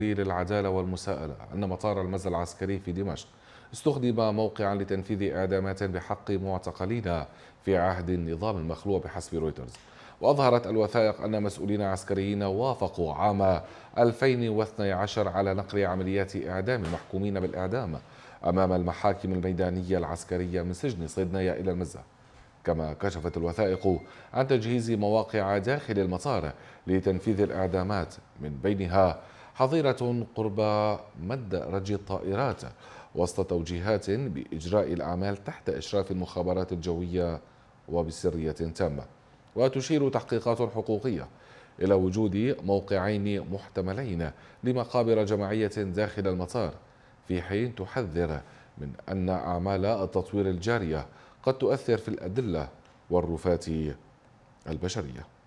العدالة والمساءلة أن مطار المزى العسكري في دمشق استخدم موقعا لتنفيذ إعدامات بحق معتقلين في عهد النظام المخلوع بحسب رويترز. وأظهرت الوثائق أن مسؤولين عسكريين وافقوا عام 2012 على نقل عمليات إعدام المحكومين بالإعدام أمام المحاكم الميدانية العسكرية من سجن صيدنايا إلى المزة. كما كشفت الوثائق عن تجهيز مواقع داخل المطار لتنفيذ الإعدامات، من بينها حظيرة قرب مدرج الطائرات، وسط توجيهات بإجراء الأعمال تحت إشراف المخابرات الجوية وبسرية تامة. وتشير تحقيقات حقوقية إلى وجود موقعين محتملين لمقابر جماعية داخل المطار، في حين تحذر من أن أعمال التطوير الجارية قد تؤثر في الأدلة والرفات البشرية.